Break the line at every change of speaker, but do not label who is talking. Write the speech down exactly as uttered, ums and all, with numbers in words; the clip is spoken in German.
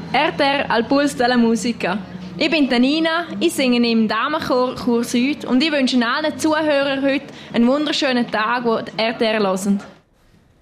R T R al Puls della Musica. Ich bin Nina, ich singe im Damenchor Chur Süd und ich wünsche allen Zuhörern heute einen wunderschönen Tag, wo die R T R hören.